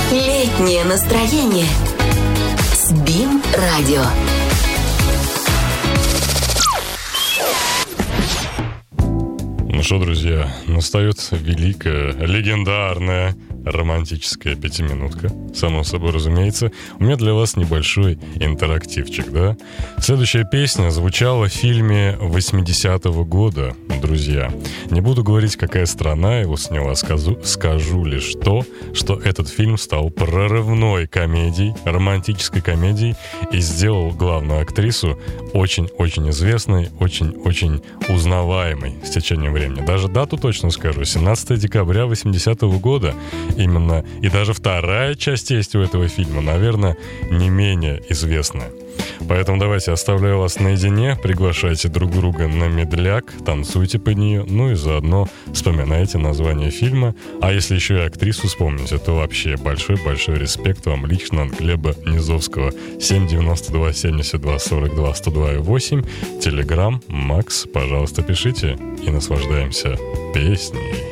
Летнее настроение с БИМ-радио. Ну что, друзья, настает великая, легендарная романтическая пятиминутка. Само собой, разумеется. У меня для вас небольшой интерактивчик, да? Следующая песня звучала в фильме 80-го года, друзья. Не буду говорить, какая страна его сняла, скажу лишь то, что этот фильм стал прорывной комедией, романтической комедией, и сделал главную актрису очень-очень известной, очень-очень узнаваемой с течением времени. Даже дату точно скажу. 17 декабря 80-го года именно. И даже вторая часть есть у этого фильма, наверное, не менее известная. Поэтому давайте оставляю вас наедине, приглашайте друг друга на медляк, танцуйте под нее, ну и заодно вспоминайте название фильма. А если еще и актрису вспомните, то вообще большой-большой респект вам лично от Глеба Низовского. 792 72 42 102 8. Телеграм, Макс, пожалуйста, пишите и наслаждаемся песней.